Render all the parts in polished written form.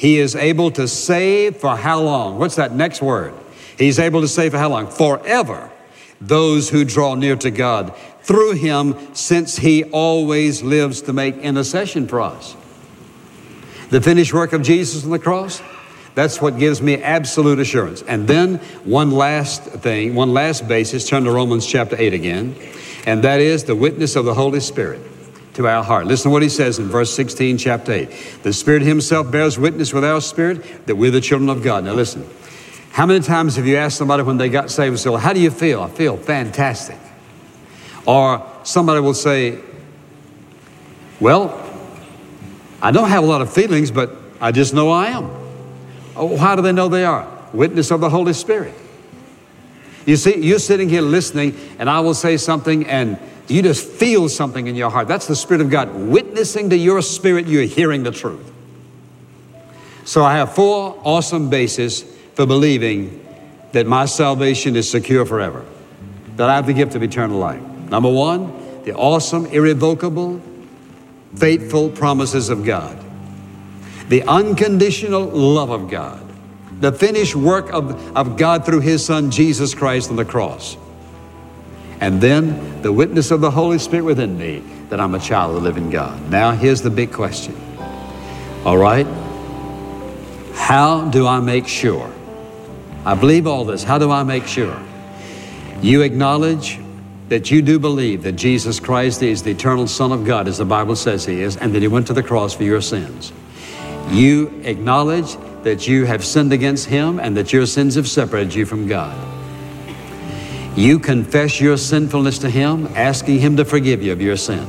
He is able to save for how long? What's that next word? He's able to save for how long? Forever. Those who draw near to God through him, since he always lives to make intercession for us. The finished work of Jesus on the cross, that's what gives me absolute assurance. And then one last basis, turn to Romans chapter 8 again, and that is the witness of the Holy Spirit to our heart. Listen to what he says in verse 16, chapter 8. The Spirit himself bears witness with our spirit that we're the children of God. Now listen, how many times have you asked somebody when they got saved, say, well, how do you feel? I feel fantastic. Or somebody will say, well, I don't have a lot of feelings, but I just know I am. Oh, how do they know they are? Witness of the Holy Spirit. You see, you're sitting here listening, and I will say something, and you just feel something in your heart. That's the Spirit of God witnessing to your spirit you're hearing the truth. So I have 4 awesome bases for believing that my salvation is secure forever, that I have the gift of eternal life. Number 1, the awesome, irrevocable, faithful promises of God. The unconditional love of God. The finished work of God through his Son, Jesus Christ, on the cross. And then the witness of the Holy Spirit within me that I'm a child of the living God. Now here's the big question. All right? How do I make sure? I believe all this. How do I make sure? You acknowledge that you do believe that Jesus Christ is the eternal Son of God, as the Bible says he is, and that he went to the cross for your sins. You acknowledge that you have sinned against him and that your sins have separated you from God. You confess your sinfulness to him, asking him to forgive you of your sin.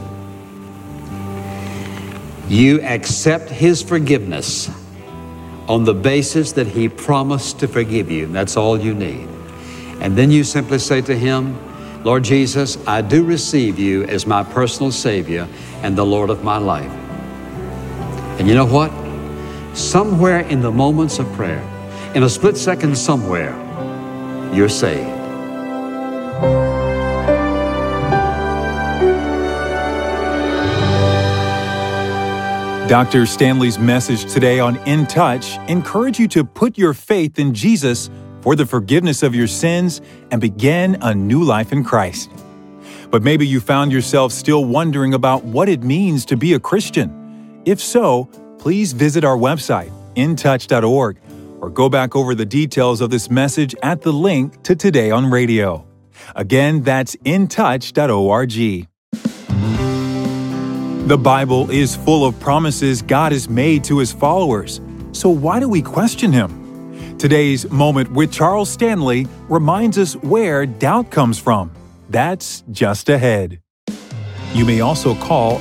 You accept his forgiveness on the basis that he promised to forgive you. That's all you need. And then you simply say to him, Lord Jesus, I do receive you as my personal Savior and the Lord of my life. And you know what? Somewhere in the moments of prayer, in a split second somewhere, you're saved. Dr. Stanley's message today on In Touch encourages you to put your faith in Jesus for the forgiveness of your sins and begin a new life in Christ. But maybe you found yourself still wondering about what it means to be a Christian. If so, please visit our website, intouch.org, or go back over the details of this message at the link to Today on Radio. Again, that's intouch.org. The Bible is full of promises God has made to his followers. So why do we question him? Today's Moment with Charles Stanley reminds us where doubt comes from. That's just ahead. You may also call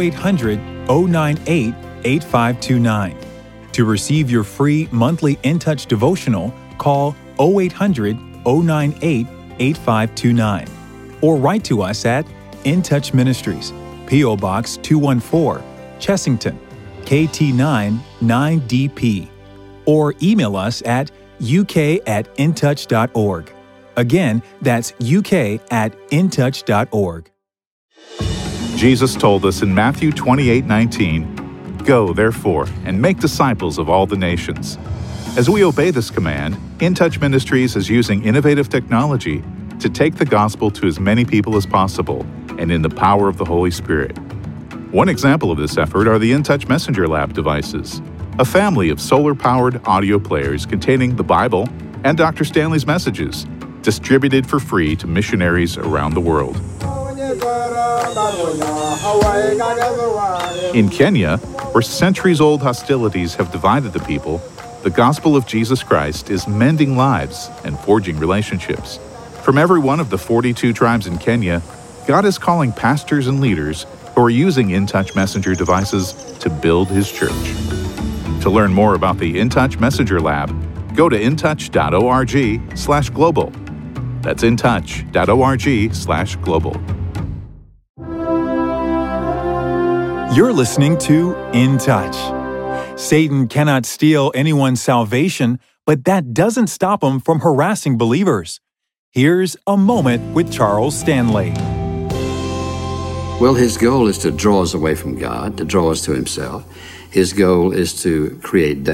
0800-098-8529. To receive your free monthly In Touch devotional, call 0800-098-8529. Or write to us at In Touch Ministries, P.O. Box 214, Chessington, KT9 9DP. Or email us at uk@intouch.org. Again, that's uk@intouch.org. Jesus told us in Matthew 28:19, "Go, therefore, and make disciples of all the nations." As we obey this command, In Touch Ministries is using innovative technology to take the gospel to as many people as possible and in the power of the Holy Spirit. One example of this effort are the In Touch Messenger Lab devices, a family of solar-powered audio players containing the Bible and Dr. Stanley's messages, distributed for free to missionaries around the world. In Kenya, where centuries-old hostilities have divided the people, the gospel of Jesus Christ is mending lives and forging relationships. From every one of the 42 tribes in Kenya, God is calling pastors and leaders who are using In Touch Messenger devices to build his church. To learn more about the In Touch Messenger Lab, go to intouch.org/global. That's intouch.org/global. You're listening to In Touch. Satan cannot steal anyone's salvation, but that doesn't stop him from harassing believers. Here's a moment with Charles Stanley. Well, his goal is to draw us away from God, to draw us to himself. His goal is to create